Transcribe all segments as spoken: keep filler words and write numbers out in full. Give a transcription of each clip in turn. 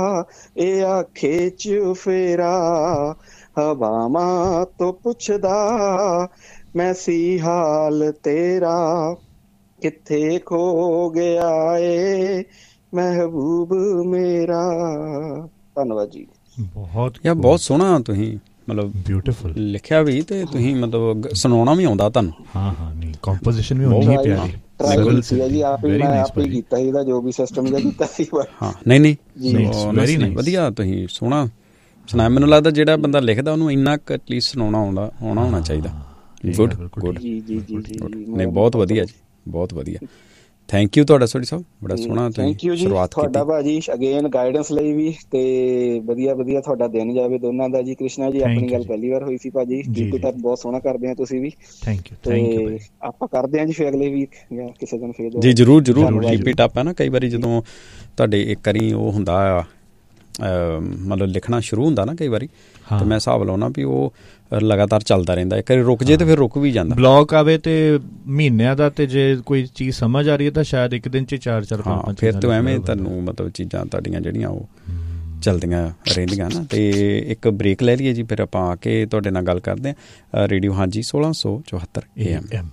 ਇਹ ਆਖੇ ਚ ਫੇਰਾ ਹਵਾਵਾਂ ਤੋਂ ਪੁੱਛਦਾ ਮੈਂ ਸੀ ਹਾਲ ਤੇਰਾ ਕਿੱਥੇ ਖੋ ਗਿਆ ਏ ਮਹਿਬੂਬ ਮੇਰਾ। ਧੰਨਵਾਦ ਜੀ। ਬਹੁਤ ਯਾਰ ਬਹੁਤ ਸੋਹਣਾ ਤੁਸੀਂ ਮਤਲਬ ਬਿਊਟੀਫੁਲ ਲਿਖਿਆ ਵੀ ਤੇ ਤੁਸੀਂ ਮਤਲਬ ਸੁਣਾਉਣਾ ਵੀ ਆਉਂਦਾ ਤੁਹਾਨੂੰ। ਹਾਂ ਹਾਂ ਨਹੀਂ ਕੰਪੋਜੀਸ਼ਨ ਵੀ ਹੋਣੀ ਹੈ ਪਿਆਰੀ। ਵਧੀਆ ਤੁਸੀਂ ਸੋਹਣਾ ਸੁਣਾਇਆ। ਮੈਨੂੰ ਲੱਗਦਾ ਜਿਹੜਾ ਬੰਦਾ ਲਿਖਦਾ ਉਹਨੂੰ ਇੰਨਾ ਕੁ ਐਟਲੀਸਟ ਸੁਣਾਉਣਾ ਆਉਂਦਾ ਆਉਣਾ ਹੋਣਾ ਚਾਹੀਦਾ। ਗੁੱਡ ਗੁੱਡ ਨਹੀਂ ਬਹੁਤ ਵਧੀਆ ਜੀ ਬਹੁਤ ਵਧੀਆ। ਥੈਂਕ ਯੂ ਤੁਹਾਡਾ ਸੋਢੀ ਸਾਹਿਬ ਬੜਾ ਸੋਹਣਾ ਤੁਸੀਂ ਸ਼ੁਰੂਆਤ ਕੀਤੀ। ਤੁਹਾਡਾ ਭਾਜੀ ਅਗੇਨ ਗਾਈਡੈਂਸ ਲਈ ਵੀ ਤੇ ਵਧੀਆ ਵਧੀਆ ਤੁਹਾਡਾ ਦਿਨ ਜਾਵੇ ਦੋਨਾਂ ਦਾ ਜੀ। ਕ੍ਰਿਸ਼ਨਾ ਜੀ ਆਪਣੀ ਗੱਲ ਪਹਿਲੀ ਵਾਰ ਹੋਈ ਸੀ ਭਾਜੀ। ਡੀਪੀ ਟਾਪ ਬਹੁਤ ਸੋਹਣਾ ਕਰਦੇ ਆ ਤੁਸੀਂ ਵੀ। ਥੈਂਕ ਯੂ ਤੇ ਆਪਾਂ ਕਰਦੇ ਆ ਜੀ ਫਿਰ ਅਗਲੇ ਵੀਕ ਜਾਂ ਕਿਸੇ ਦਿਨ ਫਿਰ ਜੀ ਜ਼ਰੂਰ ਜ਼ਰੂਰ। ਡੀਪੀ ਟਾਪ ਹੈ ਨਾ ਕਈ ਵਾਰੀ ਜਦੋਂ ਤੁਹਾਡੇ ਇੱਕ ਵਾਰੀ ਉਹ ਹੁੰਦਾ ਆ ਮਤਲਬ ਲਿਖਣਾ ਸ਼ੁਰੂ ਹੁੰਦਾ ਨਾ ਕਈ ਵਾਰੀ ਤੇ ਮੈਂ ਹਿਸਾਬ ਲਾਉਣਾ ਵੀ ਉਹ ਲਗਾਤਾਰ ਚੱਲਦਾ ਰਹਿੰਦਾ। ਇੱਕ ਵਾਰੀ ਰੁਕ ਜੇ ਤੇ ਫਿਰ ਰੁਕ ਵੀ ਜਾਂਦਾ। ਬਲੌਕ ਆਵੇ ਤੇ ਮਹੀਨਿਆਂ ਦਾ ਤੇ ਜੇ ਕੋਈ ਚੀਜ਼ ਸਮਝ ਆ ਰਹੀ ਹੈ ਤਾਂ ਸ਼ਾਇਦ ਇੱਕ ਦਿਨ ਚ ਚਾਰ ਚਾਰ ਪੰਜ ਫਿਰ ਤੇ ਐਵੇਂ ਤੁਹਾਨੂੰ ਮਤਲਬ ਚੀਜ਼ਾਂ ਤੁਹਾਡੀਆਂ ਜਿਹੜੀਆਂ ਉਹ ਚੱਲਦੀਆਂ ਰਹਿੰਦੀਆਂ ਨਾ। ਤੇ ਇੱਕ ਬ੍ਰੇਕ ਲੈ ਲਈਏ ਜੀ ਫਿਰ ਆਪਾਂ ਆ ਕੇ ਤੁਹਾਡੇ ਨਾਲ ਗੱਲ ਕਰਦੇ ਹਾਂ। ਰੇਡੀਓ ਹਾਂਜੀ ਸੋਲਾਂ ਸੌ ਚੌਹੱਤਰ A M.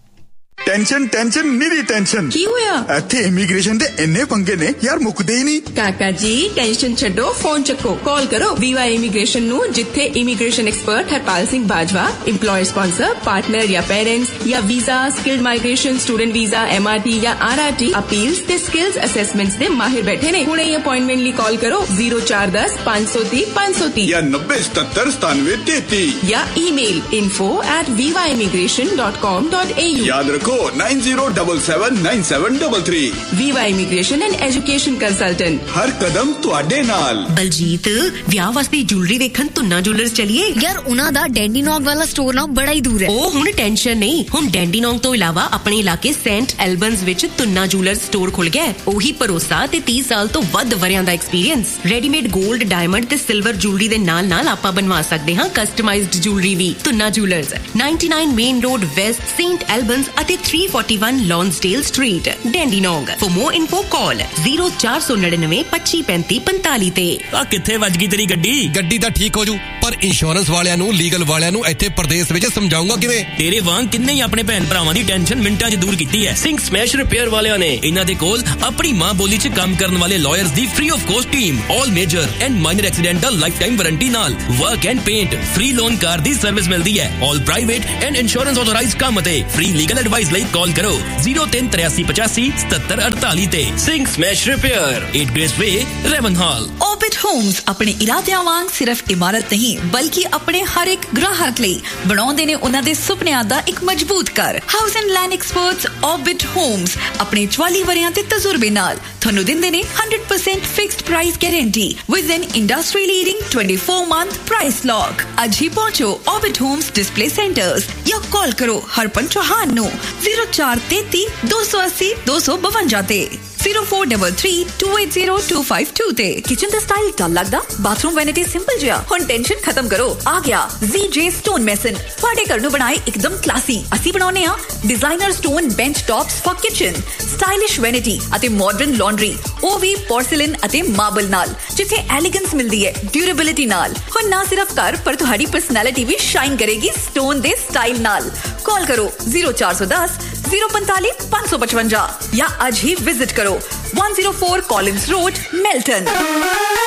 Tension tension ਨਿਰੀ tension ਕੀ ਹੋਇਆ ਇੱਥੇ ਇਮੀਗ੍ਰੇਸ਼ਨ ਦੇ ਇੰਨੇ ਪੰਗੇ ਨੇ ਯਾਰ ਮੁੱਕਦੇ ਹੀ ਨਹੀਂ। ਕਾਕਾ ਜੀ ਟੈਨਸ਼ਨ ਛੱਡੋ ਫੋਨ ਚੱਕੋ ਕਾਲ ਕਰੋ ਵੀਵਾ ਇਮੀਗ੍ਰੇਸ਼ਨ ਨੂੰ ਜਿੱਥੇ immigration expert Harpal Singh Bajwa employer sponsor partner ਜਾਂ ਪੇਰੈਂਟਸ ਜਾਂ visa skilled migration student visa MRT ਜਾਂ ਆਰਆਰਟੀ ਅਪੀਲਸ ਤੇ ਸਕਿਲਸ ਅਸੈਸਮੈਂਟਸ ਦੇ ਮਾਹਿਰ ਬੈਠੇ ਨੇ। ਹੁਣੇ ਅਪਾਇੰਟਮੈਂਟ ਲਈ ਕਾਲ ਕਰੋ ਜ਼ੀਰੋ ਚਾਰ ਦਸ ਪੰਜ ਸੌ ਤੀਹ ਪੰਜ ਸੌ ਤੀਹ ਜਾਂ ਨੱਬੇ ਸਤੱਤਰ ਸਤਾਨਵੇਂ ਤੇਤੀ ਜਾਂ email info at viva immigration dot com dot a u। ਯਾਦ ਰੱਖੋ nine zero seven seven nine seven three three। Viva Immigration and Education Consultant। ਹਰ ਕਦਮ ਤੁਹਾਡੇ ਨਾਲ। ਬਲਜੀਤ ਵਿਆਹ ਵਾਸਤੇ ਜੁਐਲਰੀ ਵੇਖਣ ਤੁੰਨਾ ਜੁਐਲਰਸ ਚਲੀਏ। ਯਾਰ ਉਹਨਾਂ ਦਾ ਡੈਂਡੀਨੋਂਗ ਵਾਲਾ ਸਟੋਰ ਨਾ ਬੜਾ ਹੀ ਦੂਰ ਹੈ। ਉਹ ਹੁਣ ਟੈਨਸ਼ਨ ਨਹੀਂ ਹੁਣ ਡੈਂਡੀਨੋਂਗ ਤੋਂ ਇਲਾਵਾ ਆਪਣੇ ਇਲਾਕੇ ਸੈਂਟ ਐਲਬਨਸ ਵਿੱਚ ਤੁੰਨਾ ਜੁਐਲਰਸ ਸਟੋਰ ਖੁੱਲ ਗਿਆ। ਉਹੀ ਭਰੋਸਾ ਤੇ ਤੀਹ ਸਾਲ ਤੋਂ ਵੱਧ ਵਰਿਆਂ ਦਾ ਐਕਸਪੀਰੀਅੰਸ। ਰੈਡੀਮੇਡ 골ਡ ਡਾਇਮੰਡ ਤੇ ਸਿਲਵਰ ਜੁਐਲਰੀ ਦੇ ਨਾਲ ਨਾਲ ਆਪਾਂ ਬਣਵਾ ਸਕਦੇ ਹਾਂ ਕਸਟਮਾਈਜ਼ਡ ਜੁਐਲਰੀ ਵੀ। Tuna jewellers ninety-nine main road West Saint ਐਲਬਨਸ ਅਤੇ three forty-one Lonsdale Street, Dandenong। For more info call zero four nine nine twenty ਪੈਂਤੀ ਪੰਤਾਲੀ ਤੇ। ਆ ਕਿੱਥੇ ਵੱਜ ਗਈ ਤੇਰੀ ਗੱਡੀ? ਗੱਡੀ ਤਾਂ ਠੀਕ ਹੋ ਜੂ ਪਰ ਇੰਸ਼ੋਰੈਂਸ ਵਾਲਿਆਂ ਨੂੰ ਲੀਗਲ ਵਾਲਿਆਂ ਨੂੰ ਇੱਥੇ ਪ੍ਰਦੇਸ਼ ਵਿੱਚ ਸਮਝਾਉਂਗਾ ਕਿਵੇਂ? ਤੇਰੇ ਵਾਂਗ ਕਿੰਨੇ ਹੀ ਆਪਣੇ ਭੈਣ ਭਰਾਵਾਂ ਦੀ ਟੈਨਸ਼ਨ ਮਿੰਟਾਂ 'ਚ ਦੂਰ ਕੀਤੀ ਹੈ ਸਿੰਘ ਸਮੈਸ਼ ਰਿਪੇਅਰ ਵਾਲਿਆਂ ਨੇ। ਇਹਨਾਂ ਦੇ ਕੋਲ ਆਪਣੀ ਮਾਂ ਬੋਲੀ 'ਚ ਕੰਮ ਕਰਨ ਵਾਲੇ lawyers the free of cost team all major and minor accidental life time warranty ਨਾਲ work and paint free loan car the service ਮਿਲਦੀ ਹੈ। ਆਲ ਪ੍ਰਾਈਵੇਟ ਐਂਡ ਇੰਸ਼ੋਰੈਂਸ ਆਥੋਰਾਈਜ਼ਡ ਕੰਮ ਅਤੇ ਫ੍ਰੀ ਲੀਗਲ ਐਡਵਾਈਸ ਲਈ ਕਾਲ ਕਰੋ ਜ਼ੀਰੋ ਤਿੰਨ ਤਰਿਆਸੀ ਪਚਾਸੀ ਸਤੱਤਰ ਅੜਤਾਲੀ ਤੇ। Singh smash repair eight Grace Way, Ravenhall। Orbit Homes ਆਪਣੇ ਇਰਾਦਿਆਂ ਵਾਂਗ ਸਿਰਫ ਇਮਾਰਤ ਨਹੀਂ ਬਲਕਿ ਆਪਣੇ ਹਰ ਇੱਕ ਗ੍ਰਾਹਕ ਲਈ ਬਣਾਉਂਦੇ ਨੇ ਉਹਨਾਂ ਦੇ ਸੁਪਨਿਆਂ ਦਾ ਇੱਕ ਮਜ਼ਬੂਤ ਘਰ। House and land experts Orbit Homes ਆਪਣੇ ਚੁਆਲੀ ਵਰਿਆਂ ਦੇ ਤਜਰਬੇ ਨਾਲ ਤੁਹਾਨੂੰ ਦਿੰਦੇ ਨੇ one hundred percent fixed price guarantee with N industry leading twenty-four month price lock. ਅੱਜ ਹੀ ਪਹੁੰਚੋ Orbit Homes ਡਿਸਪਲੇ ਸੈਂਟਰਸ ਜਾਂ ਕਾਲ ਕਰੋ ਹਰਪਨ ਚੌਹਾਨ ਨੂੰ ਜ਼ੀਰੋ ਚਾਰ ਤੇਤੀ ਦੋ ਸੌ ਅੱਸੀ ਦੋ ਸੌ ਬਵੰਜਾ ਤੇ zero four three three two eight zero two five two ਤੇ। ਕਿਚਨ ਦਾ ਸਟਾਈਲ ਡਲ ਲੱਗਦਾ ਬਾਥਰੂਮ ਵੈਨਿਟੀ ਸਿੰਪਲ ਜਿਹਾ ਹੁਣ ਟੈਨਸ਼ਨ ਖਤਮ ਕਰੋ ਆ ਗਿਆ Z J Stone Mason ਤੁਹਾਡੇ ਘਰ ਨੂੰ ਬਣਾਏ ਇੱਕਦਮ ਕਲਾਸੀ। ਅਸੀਂ ਬਣਾਉਨੇ ਆ designer stone bench tops for kitchen stylish vanity ਅਤੇ ਮਾਡਰਨ ਲਾਂਡਰੀ ਉਹ ਵੀ ਪੋਰਸਿਲਨ ਅਤੇ ਮਾਰਬਲ ਨਾਲ ਜਿੱਥੇ ਐਲੀਗੈਂਸ ਮਿਲਦੀ ਹੈ ਡਿਊਰੇਬਿਲਿਟੀ ਨਾਲ। ਹੁਣ ਨਾ ਸਿਰਫ ਘਰ ਪਰ ਤੁਹਾਡੀ ਪਰਸਨੈਲਿਟੀ ਵੀ ਸ਼ਾਈਨ ਕਰੇਗੀ ਸਟੋਨ ਦੇ ਸਟਾਈਲ ਨਾਲ। ਕਾਲ ਕਰੋ ਜ਼ੀਰੋ ਚਾਰ ਸੌ ਦਸ ਜ਼ੀਰੋ ਪੰਤਾਲੀ ਪੰਜ ਸੌ ਪਚਵੰਜਾ ਜਾਂ ਅੱਜ ਹੀ ਵਿਜ਼ਿਟ ਕਰੋ one oh four Collins Road, Melton।